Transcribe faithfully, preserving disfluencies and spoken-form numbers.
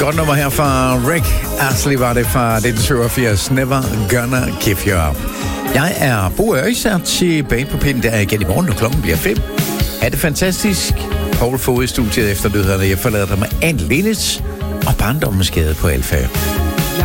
Godt nummer her fra Rick Astley var det fra nitten syvogfirs. Never Gonna Give You Up. Jeg er Bo Øjser til Bane på Pinden, der er igen i morgen, når klokken bliver fem. Er det fantastisk? Poul Fogh i studiet efter nyhederne. Jeg forlader dig med Anne Linnet og barndommens skade på Alfa.